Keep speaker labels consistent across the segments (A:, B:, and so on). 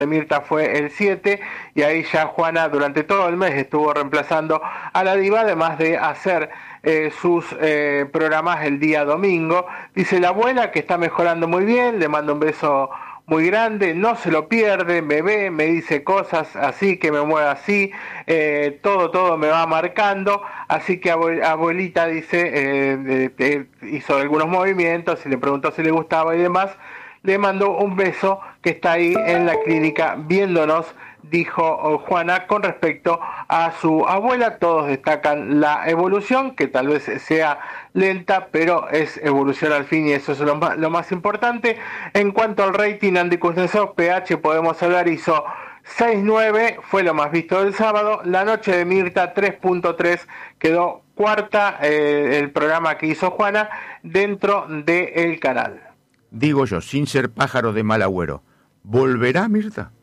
A: de Mirta fue el 7, y ahí ya Juana durante todo el mes estuvo reemplazando a la diva, además de hacer sus programas el día domingo. Dice la abuela que está mejorando muy bien, le mando un beso muy grande, no se lo pierde, me ve, me dice cosas así, que me mueve así, todo me va marcando, así que abuelita dice, hizo algunos movimientos y le preguntó si le gustaba y demás, le mandó un beso, que está ahí en la clínica viéndonos, dijo Juana con respecto a su abuela. Todos destacan la evolución, que tal vez sea lenta, pero es evolución al fin, y eso es lo más importante. En cuanto al rating, Andy Kuznetsov, PH, podemos hablar, hizo 6.9, fue lo más visto del sábado. La noche de Mirta, 3.3, quedó cuarta el programa que hizo Juana dentro del canal.
B: Digo yo, sin ser pájaro de mal agüero, ¿volverá Mirta?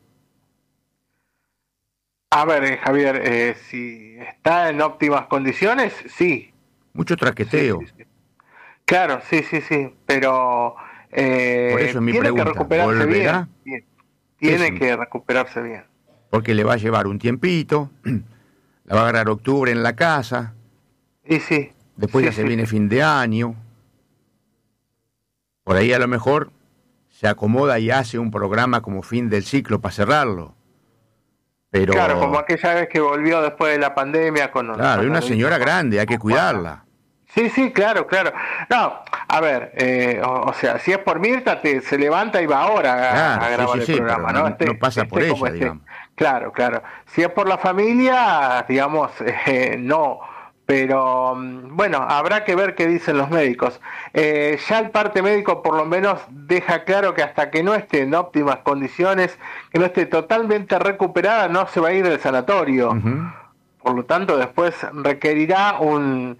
A: A ver, Javier, si está en óptimas condiciones, sí.
B: Mucho traqueteo.
A: Sí. Claro, sí, pero
B: por eso es mi
A: tiene
B: pregunta,
A: que recuperarse
B: ¿volverá?
A: bien. Tiene que recuperarse bien.
B: Porque le va a llevar un tiempito, la va a agarrar octubre en la casa,
A: y sí.
B: Después
A: sí,
B: ya se viene fin de año. Por ahí a lo mejor se acomoda y hace un programa como fin del ciclo para cerrarlo. Pero,
A: claro, como aquella vez que volvió después de la pandemia con...
B: Claro, es una señora grande, hay que cuidarla.
A: Sí, claro. No, a ver, o sea, si es por Mirta, se levanta y va ahora a grabar el programa, ¿no?
B: No pasa por ella, digamos.
A: Claro. Si es por la familia, digamos, no. Pero, bueno, habrá que ver qué dicen los médicos. Ya el parte médico por lo menos deja claro que hasta que no esté en óptimas condiciones, que no esté totalmente recuperada, no se va a ir del sanatorio. Uh-huh. Por lo tanto, después requerirá un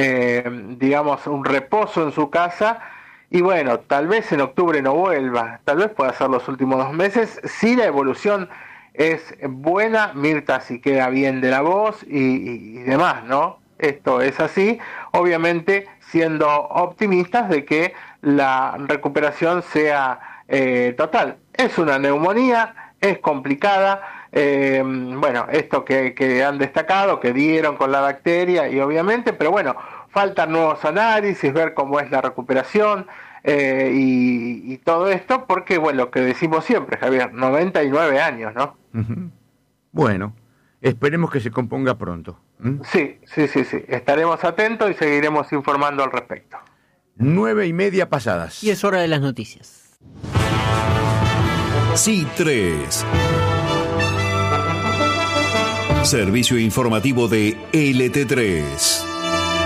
A: reposo en su casa, y bueno, tal vez en octubre no vuelva, tal vez pueda ser los últimos 2 meses. Si la evolución es buena, Mirta si queda bien de la voz y demás, ¿no? Esto es así, obviamente siendo optimistas de que la recuperación sea total. Es una neumonía, es complicada, bueno, esto que han destacado, que dieron con la bacteria, y obviamente, pero bueno, faltan nuevos análisis, ver cómo es la recuperación, y todo esto, porque bueno, lo que decimos siempre, Javier, 99 años, ¿no?
B: Uh-huh. Bueno, esperemos que se componga pronto.
A: Sí, estaremos atentos y seguiremos informando al respecto.
B: 9:30 pasadas.
C: Y es hora de las noticias.
D: Sí3. Servicio informativo de LT3.